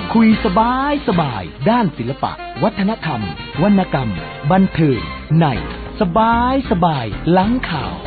คุยสบายด้านศิลปะวัฒนธรรมวรรณกรรมบันเทิงในสบายหลังข่าว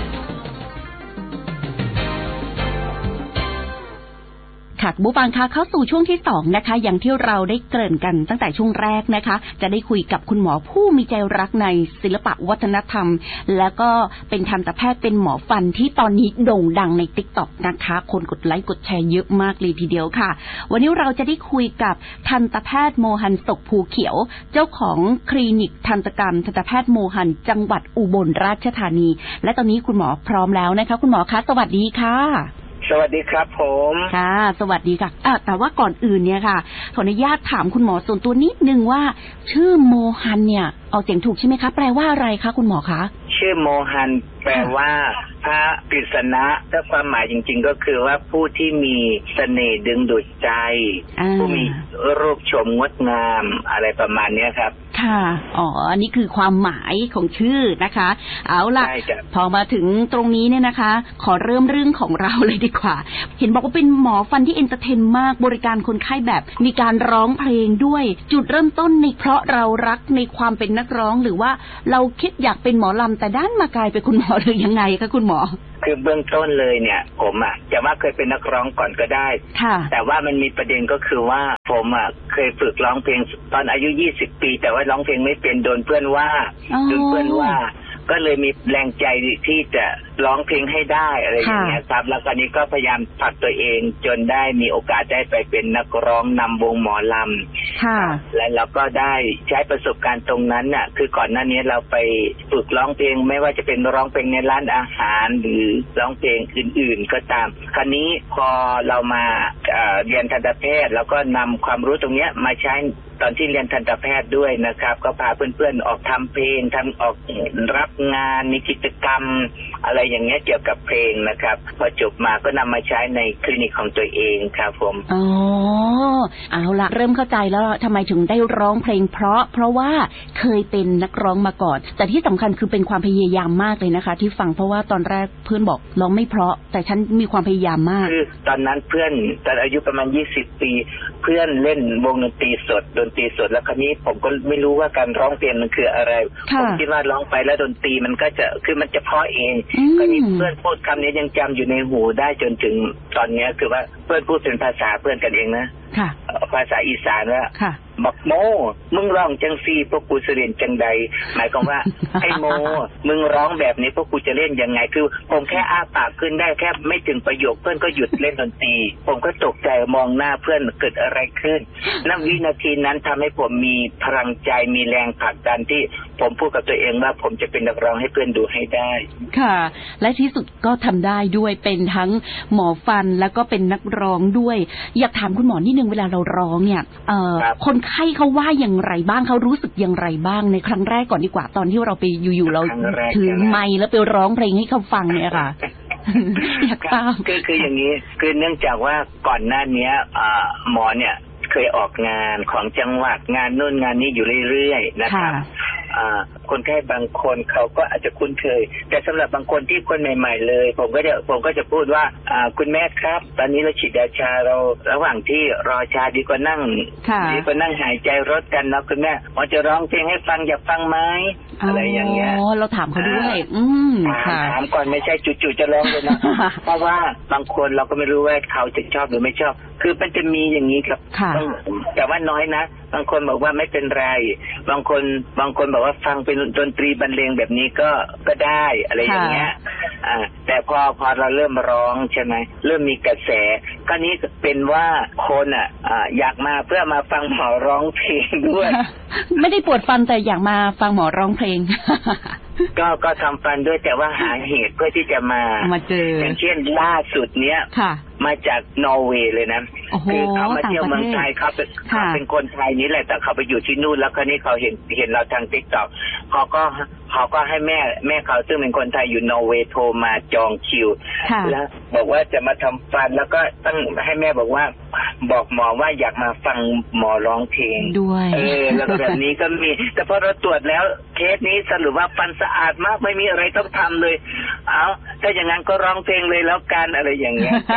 ค่ะผู้ฟังคะเข้าสู่ช่วงที่2นะคะอย่างที่เราได้เกริ่นกันตั้งแต่ช่วงแรกนะคะจะได้คุยกับคุณหมอผู้มีใจรักในศิลปะวัฒนธรรมแล้วก็เป็นทันตแพทย์เป็นหมอฟันที่ตอนนี้โด่งดังใน TikTok นะคะคนกดไลค์กดแชร์เยอะมากเลยทีเดียวค่ะวันนี้เราจะได้คุยกับทันตแพทย์โมฮันศกภูเขียวเจ้าของคลินิกทันตกรรมทันตแพทย์โมฮันจังหวัดอุบลราชธานีและตอนนี้คุณหมอพร้อมแล้วนะคะคุณหมอคะสวัสดีค่ะสวัสดีครับผมค่ะสวัสดีค่ะแต่ว่าก่อนอื่นเนี่ยค่ะขออนุญาตถามคุณหมอส่วนตัวนิดนึงว่าชื่อโมฮันเนี่ยเอาเสียงถูกใช่ไหมคะแปลว่าอะไรคะคุณหมอคะชื่อโมฮันแปลว่าพระกฤษณะถ้าความหมายจริงๆก็คือว่าผู้ที่มีเสน่ห์ดึงดูดใจผู้มีรูปโฉมงดงามอะไรประมาณนี้ครับค่ะอันนี้คือความหมายของชื่อนะคะเอาล่ะพอมาถึงตรงนี้เนี่ยนะคะขอเริ่มเรื่องของเราเลยดีกว่าเห็นบอกว่าเป็นหมอฟันที่เอนเตอร์เทนมากบริการคนไข้แบบมีการร้องเพลงด้วยจุดเริ่มต้นในเพราะเรารักในความเป็นนักร้องหรือว่าเราคิดอยากเป็นหมอลำแต่ด้านมากลายเป็นคุณหมอหรือยังไงคะคุณหมอคือเบื้องต้นเลยเนี่ยผมจะว่าเคยเป็นนักร้องก่อนก็ได้แต่ว่ามันมีประเด็นก็คือว่าผมเคยฝึกร้องเพลงตอนอายุ20 ปีแต่ว่าร้องเพลงไม่เป็นโดนเพื่อนว่าก็เลยมีแรงใจที่จะร้องเพลงให้ได้อะไรอย่างเงี้ยครับแล้วตอนนี้ก็พยายามผลักตัวเองจนได้มีโอกาสได้ไปเป็นนักร้องนำวงหมอลำและเราก็ได้ใช้ประสบการณ์ตรงนั้นน่ะคือก่อนหน้านี้เราไปฝึกร้องเพลงไม่ว่าจะเป็นร้องเพลงในร้านอาหารหรือร้องเพลงอื่นๆก็ตามคราวนี้พอเรามาเรียนทันตแพทย์แล้วก็นำความรู้ตรงเนี้ยมาใช้ตอนที่เรียนทันตแพทย์ด้วยนะครับก็พาเพื่อนๆออกทำเพลงออกรับงานมีกิจกรรมอะไรอย่างเงี้ยเกี่ยวกับเพลงนะครับพอจบมาก็นำมาใช้ในคลินิกของตัวเองครับผมเอาละเริ่มเข้าใจแล้วทำไมถึงได้ร้องเพลงเพราะว่าเคยเป็นนักร้องมาก่อนแต่ที่สำคัญคือเป็นความพยายามมากเลยนะคะที่ฟังเพราะว่าตอนแรกเพื่อนบอกร้องไม่เพราะแต่ฉันมีความพยายามมากคือตอนนั้นเพื่อนตอนอายุประมาณ20 ปีเพื่อนเล่นวงดนตรีสดแล้วคราวนี้ผมก็ไม่รู้ว่าการร้องเพลงมันคืออะไรผมคิดว่าร้องไปแล้วดนตรีมันก็จะคือมันจะเพราะเองก็นี่เพื่อนพูดคำนี้ยังจำอยู่ในหูได้จนถึงตอนนี้คือว่าเพื่อนพูดเป็นภาษาเพื่อนกันเองนะภาษาอีสานว่าบักโมมึงร้องจังซีพวกกูจะเล่นจังใดหมายความว่าไอ้โมมึงร้องแบบนี้พวกกูจะเล่นยังไงคือผมแค่อ้าปากขึ้นได้แค่ไม่ถึงประโยคเพื่อนก็หยุดเล่นดนตรีผมก็ตกใจมองหน้าเพื่อนเกิดอะไรขึ้นณวินาทีนั้นทำให้ผมมีพลังใจมีแรงผลักดันที่ผมพูดกับตัวเองว่าผมจะเป็นนักร้องให้เพื่อนดูให้ได้ค่ะและที่สุดก็ทำได้ด้วยเป็นทั้งหมอฟันแล้วก็เป็นนักร้องด้วยอยากถามคุณหมอนิดนึงเวลาเราร้องเนี่ยคนไข้เขาว่าอย่างไรบ้างเขารู้สึกอย่างไรบ้างในครั้งแรกก่อนดีกว่าตอนที่เราไปอยู่ๆเราถือไมค์แล้วไปร้องเพลงให้เขาฟังเนี่ยค่ะอยากทราบคืออย่างนี้คือเนื่องจากว่าก่อนหน้านี้หมอเนี่ยเคยออกงานของจังหวัดงานนู่นงานนี้อยู่เรื่อยๆนะครับคนไข้บางคนเขาก็อาจจะคุ้นเคยแต่สำหรับบางคนที่คนใหม่ๆเลยผมก็จะพูดว่าคุณแม่ครับตอนนี้เราฉีดยาชาเราระหว่างที่รอชาดีกว่านั่งหายใจรถกันนะคุณแม่หมอจะร้องเพลงให้ฟังอยากฟังไหมอะไรอย่างเงี้ยเราถามเขาด้วยถามก่อนไม่ใช่จู่ๆจะร้องเลยนะเพราะว่าบางคนเราก็ไม่รู้ว่าเขาจะชอบหรือไม่ชอบคือมันจะมีอย่างนี้ครับแต่ว่าน้อยนะบางคนบอกว่าไม่เป็นไรบางคนบอกว่าฟังเป็นดนตรีบรรเลงแบบนี้ก็ได้อะไรอย่างเงี้ยแต่พอเราเริ่มร้องใช่ไหมเริ่มมีกระแสก็นี้เป็นว่าคนอยากมาเพื่อมาฟังหมอร้องเพลงด้วยไม่ได้ปวดฟันแต่อยากมาฟังหมอร้องเพลงก็ทำฟันด้วยแต่ว่าหาเหตุเพื่อที่จะมาเจออย่างเช่นล่าสุดเนี้ยมาจากนอร์เวย์เลยนะคือเขามาเที่ยวเมืองไทยเขาเป็นคนไทยนี่แหละแต่เขาไปอยู่ที่นู่นแล้วคราวนี้เขาเห็นเราทาง TikTok เขาก็ให้แม่เขาซึ่งเป็นคนไทยอยู่นอร์เวย์โทรมาจองคิวแล้วบอกว่าจะมาทำฟันแล้วก็ต้องให้แม่บอกว่าบอกหมอว่าอยากมาฟังหมอร้องเพลงด้วยแล้วแบบนี้ก็มีแต่พอเราตรวจแล้วเคสนี้สรุปว่าฟันสะอาดมากไม่มีอะไรต้องทำเลยถ้าอย่างนั้นก็ร้องเพลงเลยแล้วกันอะไรอย่างเงี้ย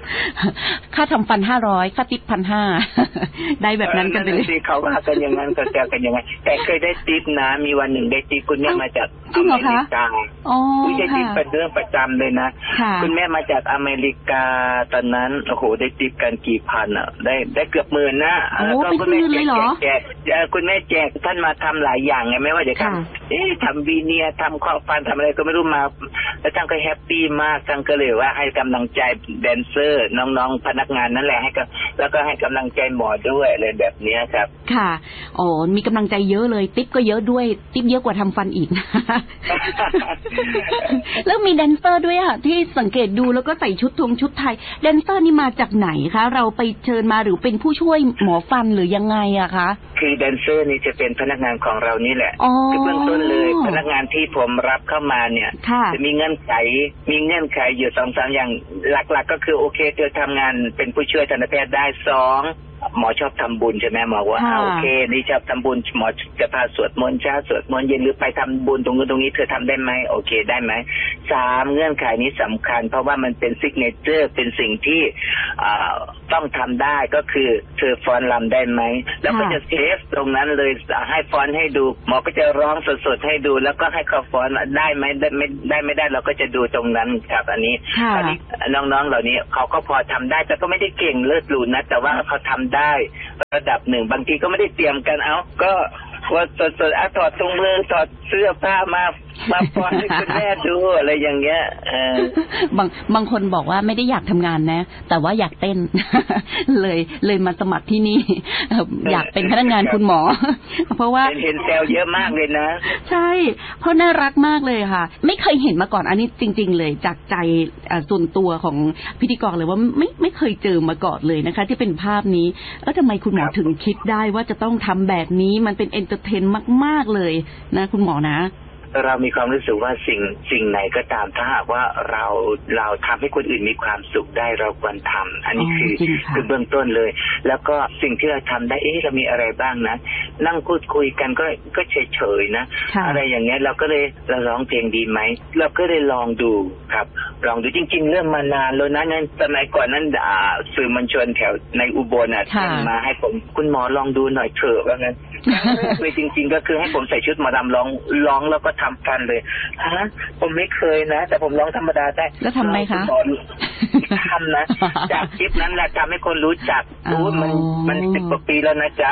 ค่าทำฟัน500ค่าติ๊บ1,500ได้แบบนั้นกันไปเลยเขาว่ากันอย่างนั้นก็แซวกันอย่างนั้นแต่เคยได้ติ๊บนะมีวันหนึ่งได้ติ๊บคุณแม่มาจากอเมริกาได้ติ๊บเป็นเรื่องประจำเลยนะคุณแม่มาจากอเมริกาตอนนั้นโอ้โหได้ติ๊บกันกี่พันอ่ะได้เกือบ10,000นะแล้วก็คุณแม่แจกคุณแม่แจกท่านมาทำหลายอย่างไงไม่ว่าจะทำวีเนียทำข้อฟันทำอะไรก็ไม่รู้มาแล้วท่านก็แฮปปี้มากท่านก็เลยว่าให้กำลังใจแดนเซอร์น้องๆพนักงานนั่นแหละแล้วก็ให้กำลังใจหมอด้วยอะไรแบบนี้ครับค่ะโอ้มีกำลังใจเยอะเลยติ๊บก็เยอะด้วยติ๊บเยอะกว่าทำฟันอีก แล้วมีแดนเซอร์ด้วยค่ะที่สังเกตดูแล้วก็ใส่ชุดไทยแดนเซอร์นี่มาจากไหนคะเราไปเชิญมาหรือเป็นผู้ช่วยหมอฟันหรือยังไงอะคะคือแดนเซอร์นี่จะเป็นพนักงานของเรานี่แหละคือเบื้องต้นเลยพนักงานที่ผมรับเข้ามาเนี่ยจะมีเงื่อนไขอยู่ 2-3 อย่างหลักๆก็คือโอเคเธอทำงานเป็นผู้ช่วยทันตแพทย์ได้2หมอชอบทำบุญใช่ไหมหมอว่าโอเคนี่ชอบทำบุญหมอจะพาสวดมนต์เช้าสวดมนต์เย็นหรือไปทำบุญตรงนี้เธอทำได้ไหมโอเคได้ไหม3เงื่อนไขนี้สำคัญเพราะว่ามันเป็นซิกเนเจอร์เป็นสิ่งที่ต้องทำได้ก็คือเธอฟ้อนรำได้ไหมแล้วก็จะเทสตรงนั้นเลยให้ฟ้อนให้ดูหมอก็จะร้องสดๆให้ดูแล้วก็ให้เขาฟ้อนได้ไหมได้ไม่ได้เราก็จะดูตรงนั้นครับอันนี้น้องๆเหล่านี้เขาก็พอทำได้แต่ก็ไม่ได้เก่งเลิศหรูนะแต่ว่าเขาทำได้ระดับหนึ่งบางทีก็ไม่ได้เตรียมกันก็ว่าสดๆถอดถุงมือถอดเสื้อผ้ามาฟ้อนให้คุณแม่ดูอะไรอย่างเงี้ยบางคนบอกว่าไม่ได้อยากทำงานนะแต่ว่าอยากเต้น เลยมาสมัครที่นี่อยากเป็นพนักงานคุณหมอเพราะว่าเห็นแซวเยอะมากเลยนะใช่เพราะน่ารักมากเลยค่ะไม่เคยเห็นมาก่อนอันนี้จริงๆเลยจากใจส่วนตัวของพิธีกรเลยว่าไม่เคยเจอมาก่อนเลยนะคะที่เป็นภาพนี้ทำไมคุณหมอถึงคิดได้ว่าจะต้องทำแบบนี้มันเป็นเอนเตอร์เทนมากๆเลยนะคุณหมอนะเรามีความรู้สึกว่าสิ่งไหนก็ตามถ้าหากว่าเราทำให้คนอื่นมีความสุขได้เราควรทำอันนี้คือเบื้องต้นเลยแล้วก็สิ่งที่เราทำได้เรามีอะไรบ้างนะนั่งพูดคุยกันก็เฉยๆนะอะไรอย่างเงี้ยเราก็เลยเราร้องเพลงดีไหมเราก็เลยลองดูครับลองดูจริงๆเริ่มมานานแล้วนะนั้นสมัยก่อนนั้นสื่อมวลชนแถวในอุบลมาให้ผมคุณหมอลองดูหน่อยเถอะว่างั้นเลยจริงๆก็คือให้ผมใส่ชุดหมอลำร้องแล้วก็ทำกันเลยผมไม่เคยนะแต่ผมร้องธรรมดาได้แล้วทำไมคะทำนะจากคลิปนั้นแหละทำให้คนรู้จักมัน10 กว่าปีแล้วนะจ๊ะ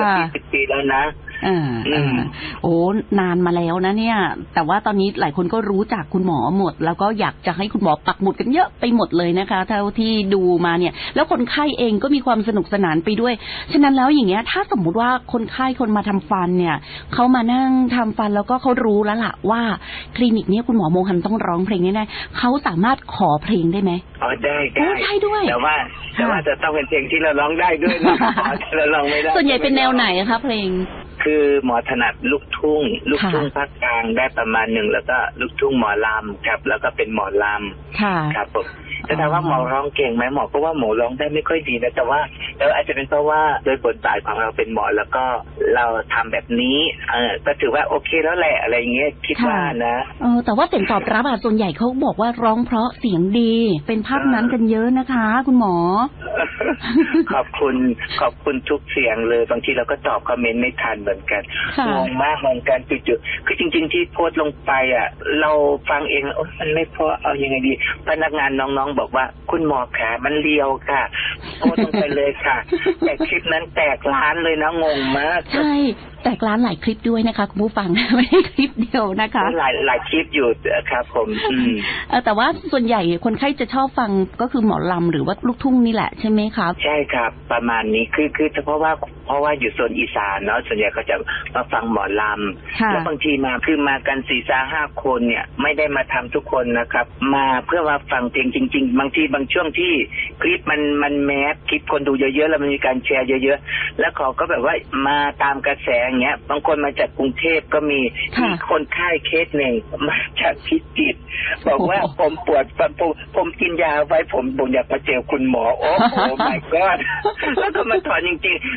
10 ปีแล้วนะโอ้นานมาแล้วนะเนี่ยแต่ว่าตอนนี้หลายคนก็รู้จักคุณหมอหมดแล้วก็อยากจะให้คุณหมอปักหมุดกันเยอะไปหมดเลยนะคะเท่าที่ดูมาเนี่ยแล้วคนไข้เองก็มีความสนุกสนานไปด้วยฉะนั้นแล้วอย่างเงี้ยถ้าสมมุติว่าคนไข้คนมาทำฟันเนี่ยเขามานั่งทำฟันแล้วก็เขารู้แล้วล่ะว่าคลินิกนี้คุณหมอโมฮันต้องร้องเพลงแน่ๆเขาสามารถขอเพลงได้ไหมได้ด้วยแต่ว่าจะต้องเป็นเพลงที่เราร้องได้ด้วยนะเราร้องไม่ได้ส่วนใหญ่เป็นแนวไหนคะเพลงคือหมอถนัดลูกทุ่งภาคกลางได้ประมาณ1แล้วก็ลูกทุ่งหมอลำครับแล้วก็เป็นหมอลำครับผมแต่ถามว่าหมอร้องเก่งไหมหมอก็ว่าหมอร้องได้ไม่ค่อยดีนะแต่ว่าอาจจะเป็นเพราะว่าโดยบทบาทของเราเป็นหมอแล้วก็เราทำแบบนี้ก็ถือว่าโอเคแล้วแหละอะไรเงี้ยคิดว่านะแต่ว่าเสียงตอบรับส่วนใหญ่เขาบอกว่าร้องเพราะเสียงดีเป็นภาพนั้นกันเยอะนะคะคุณหมอขอบคุณทุกเสียงเลยบางทีเราก็ตอบคอมเมนต์ไม่ทันเหมือนกันงงมากเหมือนกันจุดๆคือจริงๆที่โพสต์ลงไปเราฟังเองมันไม่พอเอายังไงดีพนักงานน้องๆบอกว่าคุณหมอขามันเลียวค่ะโพสต์ลงไปเลยค่ะแต่คลิปนั้นแตกล้านเลยนะงงมากใช่แตกล้านหลายคลิปด้วยนะคะคุณผู้ฟังไม่ได้คลิปเดียวนะคะหลายคลิปอยู่ครับผมแต่ว่าส่วนใหญ่คนไข้จะชอบฟังก็คือหมอลำหรือว่าลูกทุ่งนี่แหละใช่ไหมครับใช่ครับประมาณนี้คือเพราะว่าอยู่โซนอีสานเนาะส่วนใหญ่เขาจะมาฟังหมอลำแล้วบางทีมากัน 4-5 คนเนี่ยไม่ได้มาทำทุกคนนะครับมาเพื่อมาฟังเพลงจริงๆบางทีบางช่วงที่คลิปมันแมสคลิปคนดูเยอะๆแล้วมันมีการแชร์เยอะๆแล้วเขาก็แบบว่ามาตามกระแสอย่างเงี้ยบางคนมาจากกรุงเทพก็มีคนไข้เคสหนึ่งมาจากพิจิตรบอกว่าผมปวดฟันผมกินยาไว้ผมอยากมาเจอคุณหมอโอ้โห my god แล้วก็มาถอนจริงๆคือท่าน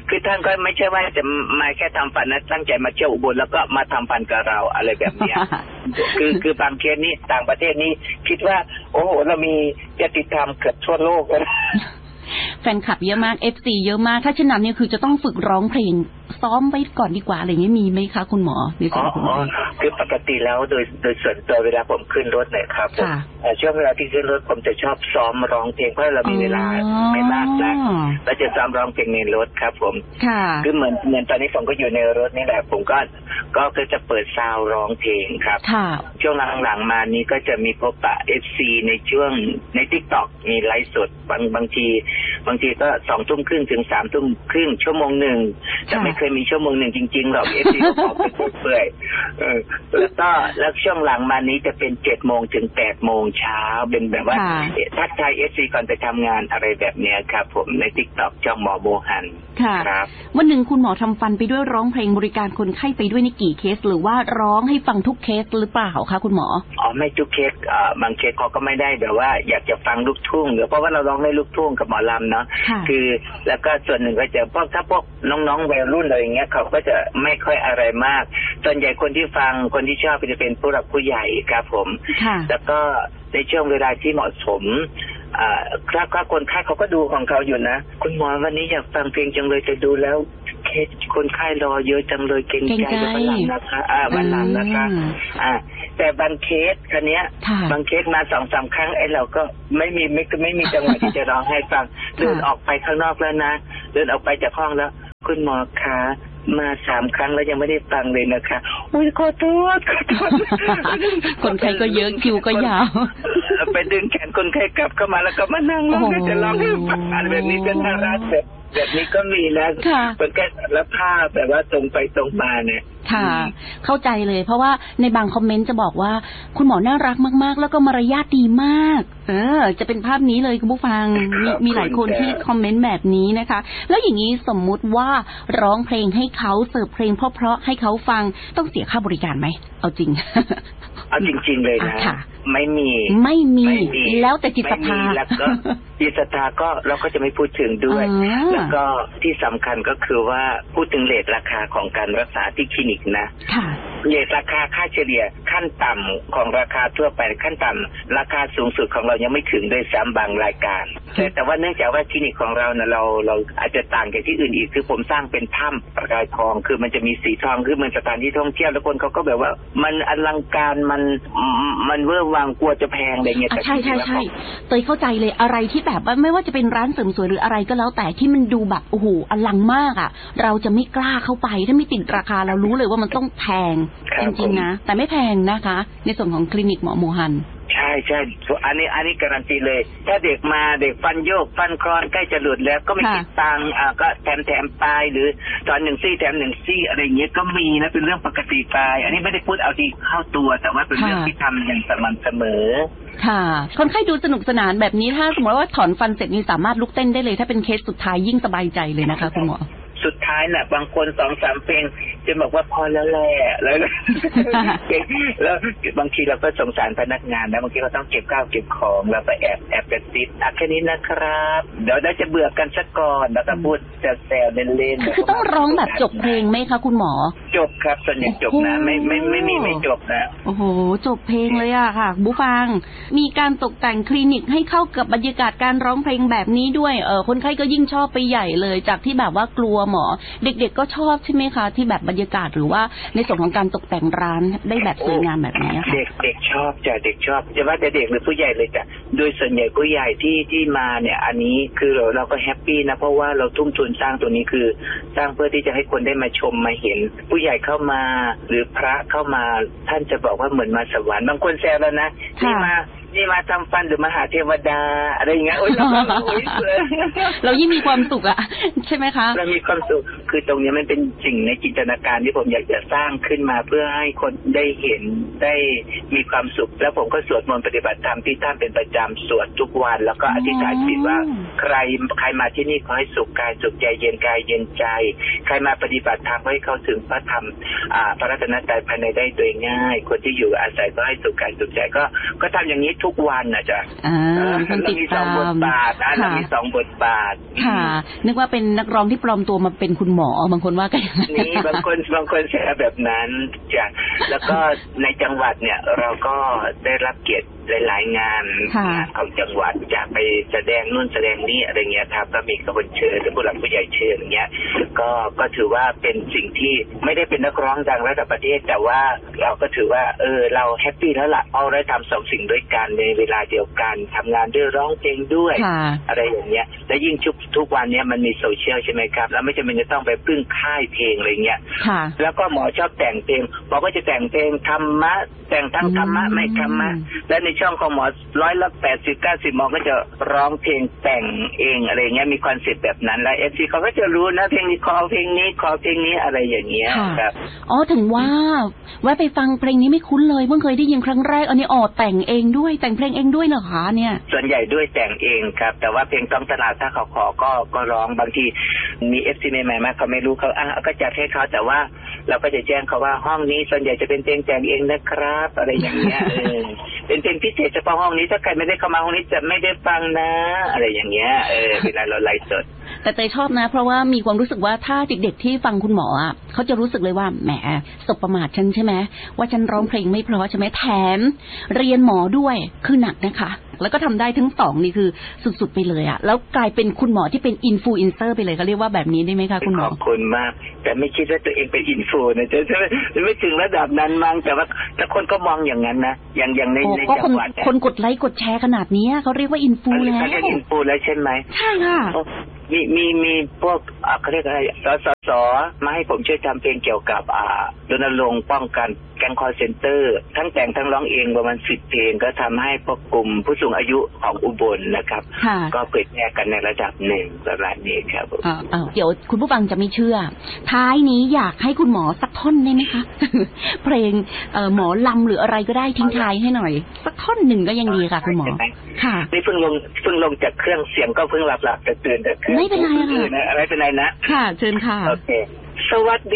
ก็ไม่ใช่ว่าจะมาแค่ทำฟันนะตั้งใจมาเที่ยวอุบลแล้วก็มาทำฟันกับเราอะไรแบบเนี้ย คือบางเคสนี่ต่างประเทศนี่คิดว่าโอ้โหเรามีจะติดตามเกือบทั่วโลกเลยแฟนคลับเยอะมาก FC เยอะมากถ้าเช่นนั้นเนี่ยคือจะต้องฝึกร้องเพลงซ้อมไว้ก่อนดีกว่าอะไรอย่างนี้มีไหมคะคุณหมอในส่วนของคือปกติแล้วโดยส่วนตัวเวลาผมขึ้นรถเนี่ยครับช่วงเวลาที่ขึ้นรถผมจะชอบซ้อมร้องเพลงเพราะเรามีเวลาไม่มากนักเราจะซ้อมร้องเพลงในรถครับผมคือเหมือนตอนนี้ผมก็อยู่ในรถนี่แหละผมก็จะเปิดซาวร้องเพลงครับช่วงหลังๆมานี้ก็จะมีพบปะ FC ในช่วงใน TikTok มีไลฟ์สดบางทีก็20:30 ถึง 3:30 ชั่วโมงหนึ่งแต่ไม่เคยมีชั่วโมงหนึ่งจริงๆหรอก FC ก็ขอไปเปื่อยแล้วช่วงหลังมานี้จะเป็น 7:00 ถึง 8:00 เช้าเป็นแบบว่าทักทาย FC ก่อนไปทำงานอะไรแบบเนี้ยครับผมใน TikTok ช่องหมอโบหันครับวันหนึ่งคุณหมอทำฟันไปด้วยร้องเพลงบริการคนไข้ไปด้วยในกี่เคสหรือว่าร้องให้ฟังทุกเคสหรือเปล่าคะคุณหมอไม่ทุกเคสบางเคสเขาก็ไม่ได้แบบว่าอยากจะฟังลูกทุ่งหรือเพราะว่าเราร้องในลูกทุ่งกับหมอลำเนาะคือแล้วก็ส่วนหนึ่งก็จะถ้าพวกน้องๆวัยรุ่นอะไรอย่างเงี้ยเขาก็จะไม่ค่อยอะไรมากส่วนใหญ่คนที่ฟังคนที่ชอบก็จะเป็นผู้หลักผู้ใหญ่ครับผมแล้วก็ในช่วงเวลาที่เหมาะสมถ้าคนไข้เขาก็ดูของเขาอยู่นะคุณหมอวันนี้อยากฟังเพลงจังเลยจะดูแล้วเคสคนไข้รอเยอะจังเลยเก่งใจวันหลังนะคะวันหลังนะคะแต่บางเคสคันเนี้ยบางเคสมา 2-3 ครั้งไอ้เราก็ไม่มีจังหวะที่จะร้องให้ฟังเดินออกไปข้างนอกแล้วนะเดินออกไปจากห้องแล้วคุณหมอคะมา3 ครั้งแล้วยังไม่ได้ฟังเลยนะคะอุ้ยขอโทษคนไข้ก็เยอะคิวก็ยาวไปดึงแขนคนไข้กลับเข้ามาแล้วก็มานั่งแล้วจะร้องให้ฟังแบบนี้ก็น่ารักแบบนี้ก็มีแล้วเป็นแค่รับภาพแบบว่าตรงไปตรงมาเนี่ยค่ะเข้าใจเลยเพราะว่าในบางคอมเมนต์จะบอกว่าคุณหมอน่ารักมากๆแล้วก็มารยาทดีมากจะเป็นภาพนี้เลยคุณผู้ฟังมีหลายคนที่คอมเมนต์แบบนี้นะคะแล้วอย่างนี้สมมุติว่าร้องเพลงให้เขาเสิร์ฟเพลงเพราะๆให้เขาฟังต้องเสียค่าบริการไหมเอาจริงเอาจริงๆเลยนะไม่มีแล้วแต่จิตศรัทธาแล้วก็จิตศรัทธาก็เราก็จะไม่พูดถึงด้วยแล้วก็ที่สำคัญก็คือว่าพูดถึงเรทราคาของการรักษาที่คลินิกนะเรทราคาค่าเฉลี่ยขั้นต่ำของราคาทั่วไปขั้นต่ำราคาสูงสุดของเรายังไม่ถึงด้วยซ้ำบางรายการแต่ว่าเนื่องจากว่าคลินิกของเราเนี่ยเราอาจจะต่างจากที่อื่นอีกคือผมสร้างเป็นถ้ำประกายทองคือมันจะมีสีทองคือมันสถานที่ท่องเที่ยวแล้วคนเขาก็แบบว่ามันอลังการมันเวอร์วังกลัวจะแพงอะไรเงี้ยใช่เตยเข้าใจเลยอะไรที่แบบว่าไม่ว่าจะเป็นร้านเสริมสวยหรืออะไรก็แล้วแต่ที่มันดูแบบโอ้โหอลังมากอ่ะเราจะไม่กล้าเข้าไปถ้าไม่ติดราคาเรารู้เลยว่ามันต้องแพงจริงๆนะแต่ไม่แพงนะคะในส่วนของคลินิกหมอโมฮันใช่อันนี้การันตีเลยถ้าเด็กมาเด็กฟันโยกฟันคลอนใกล้จะหลุดแล้วก็ไม่คิดตังค์ก็แถมปลายหรือตอน1 ซี่แถม1 ซี่อะไรเงี้ยก็มีนะเป็นเรื่องปกติไปอันนี้ไม่ได้พูดเอาที่เข้าตัวแต่ว่าเป็นเรื่องที่ทำอย่างสม่ำเสมอค่ะคนไข้ดูสนุกสนานแบบนี้ถ้าสมมติว่าถอนฟันเสร็จนี่สามารถลุกเต้นได้เลยถ้าเป็นเคสสุดท้ายยิ่งสบายใจเลยนะคะคุณหมอสุดท้ายน่ะบางคน 2-3 เพลงจะบอกว่าพอแล้วแหละแล้วบางทีเราก็สงสารพนักงานนะบางทีเขาต้องเก็บข้าวเก็บของแล้วไปแอบกระซิบแค่นี้นะครับเดี๋ยวจะเบื่อกันสักก่อนแล้วก็พูดแซวๆเล่นๆคือต้องร้องแบบจบเพลงไหมคะคุณหมอจบครับส่วนใหญ่จบนะไม่มีไม่จบนะโอ้โหจบเพลงเลยอะค่ะบูฟังมีการตกแต่งคลินิกให้เข้ากับบรรยากาศการร้องเพลงแบบนี้ด้วยคนไข้ก็ยิ่งชอบไปใหญ่เลยจากที่แบบว่ากลัวหมอเด็กๆก็ชอบใช่ไหมคะที่แบบบรรยากาศหรือว่าในส่วนของการตกแต่งร้านได้แบบสวยงามแบบนี้ค่ะเด็กชอบจ้ะเด็กชอบจะว่าแต่เด็กหรือผู้ใหญ่เลยจ้ะโดยส่วนใหญ่ผู้ใหญ่ที่มาเนี่ยอันนี้คือเราก็แฮปปี้นะเพราะว่าเราทุ่มทุนสร้างตัวนี้คือสร้างเพื่อที่จะให้คนได้มาชมมาเห็นผู้ใหญ่เข้ามาหรือพระเข้ามาท่านจะบอกว่าเหมือนมาสวรรค์บางคนแซวแล้วนะนี่มาทำฟันหรือมาหาเทวดาอะไรอย่างเงี้ยโอ๊ยเรายิ่งมีความสุขอะใช่ไหมคะเรามีความสุขคือตรงนี้มันเป็นสิ่งในจินตนาการที่ผมอยากจะสร้างขึ้นมาเพื่อให้คนได้เห็นได้มีความสุขแล้วผมก็สวดมนต์ปฏิบัติธรรมที่ท่านเป็นประจำสวดทุกวันแล้วก็อธิษฐานจิตว่าใครมาที่นี่ขอให้สุขกายสุขใจเย็นกายเย็นใจใครมาปฏิบัติธรรมให้เข้าถึงพระธรรมพระรัตนตรัยภายในได้โดยง่ายคนที่อยู่อาศัยก็ให้สุขกายสุขใจก็ทำอย่างนี้ทุกวันนะจ๊ะเรามี2 บทบาทเรามี2 บทบาทค่ะนึกว่าเป็นนักร้องที่ปลอมตัวมาเป็นคุณหมอบางคนว่ากันนี่บางคนแชร์แบบนั้นจ้ะแล้วก็ในจังหวัดเนี่ยเราก็ได้รับเกียรติหลายๆงานของจังหวัดจะไปแสดงนู่นแสดงนี่อะไรเงี้ยครับก็มีกระบวนเชิญหรือผู้หลักผู้ใหญ่เชิญอย่างเงี้ยก็ถือว่าเป็นสิ่งที่ไม่ได้เป็นนักร้องดังระดับประเทศแต่ว่าเราก็ถือว่าเราแฮปปี้แล้วล่ะเอาได้ทำ2 สิ่งด้วยกันในเวลาเดียวกันทำงานด้วยร้องเพลงด้วยอะไรอย่างเงี้ยและยิ่งทุกวันเนี้ยมันมีโซเชียลใช่ไหมครับแล้วไม่จำเป็นจะต้องไปพึ่งค่ายเพลงอะไรเงี้ยแล้วก็หมอชอบแต่งเพลงหมอก็จะแต่งเพลงธรรมะแต่งทั้งธรรมะไม่ธรรมะและในช่องของหมอ80-90%หมอก็จะร้องเพลงแต่งเองอะไรเงี้ยมีคอนเซ็ปต์แบบนั้นแล้วFCเขาก็จะรู้นะเพลงนี้ขอเพลงนี้อะไรอย่างเงี้ยครับอ๋อถึงว่าแวะไปฟังเพลงนี้ไม่คุ้นเลยเพิ่งเคยได้ยินครั้งแรกอันนี้แต่งเองด้วยแต่งเพลงเองด้วยเหรอคะเนี่ยส่วนใหญ่ด้วยแต่งเองครับแต่ว่าเพลงท้องตลาดถ้าเขาขอก็ร้องบางทีมี FC ใหม่ๆมาเขาไม่รู้เขาก็จัดให้เขาแต่ว่าเราก็จะแจ้งเขาว่าห้องนี้ส่วนใหญ่จะเป็นเพลงแต่งเองนะครับอะไรอย่างเงี้ยเป็นเพลงพิเศษเฉพาะห้องนี้ถ้าใครไม่ได้เข้ามาห้องนี้จะไม่ได้ฟังนะอะไรอย่างเงี้ยเวลาเราไลฟ์สดแต่เตยชอบนะเพราะว่ามีความรู้สึกว่าถ้าเด็กๆที่ฟังคุณหมออ่ะเขาจะรู้สึกเลยว่าแหมสบประมาทฉันใช่ไหมว่าฉันร้องเพลงไม่เพราะใช่ไหมแถมเรียนหมอด้วยคือหนักนะคะแล้วก็ทำได้ทั้ง2นี่คือสุดๆไปเลยอ่ะแล้วกลายเป็นคุณหมอที่เป็นอินฟลูเอนเซอร์ไปเลยเขาเรียกว่าแบบนี้ได้ไหมคะคุณหมอขอบคุณมากแต่ไม่คิดว่าตัวเองเป็นอินฟลูนะจะไม่ถึงระดับนั้นมั้งแต่ว่าถ้าคนก็มองอย่างนั้นนะอย่างในจังหวัดคนกดไลค์กดแชร์ขนาดนี้เขาเรียกว่าอินฟลูแล้วเขาเรียกอินฟลูแล้วใช่ไหมใช่ค่ะมีพวกเขาเรียกอะไรสมาให้ผมช่วยทำเพลงเกี่ยวกับรณรงค์ป้องกันแก๊งคอลเซ็นเตอร์ทั้งแต่งทั้งร้องเองประมาณ10 เพลงก็ทำให้พวกกลุ่มผู้สูงอายุของอุบลนะครับก็เผยแพร่กันในระดับหนึ่งประมาณนี้ครับเดี๋ยวคุณผู้ฟังจะไม่เชื่อท้ายนี้อยากให้คุณหมอสักท่อนได้ไหมคะ เพลงหมอลำหรืออะไรก็ได้ทิ้งท้ายให้หน่อยสักท่อนหนึ่งก็ยังดีค่ะคุณหมอค่ะนี่เพิ่งลงจากเครื่องเสียงก็เพิ่งหลับแต่ตื่นแต่ไม่เป็นไรค่ะไม่เป็นไรนะค่ะเชิญค่ะโอเคสวัสดี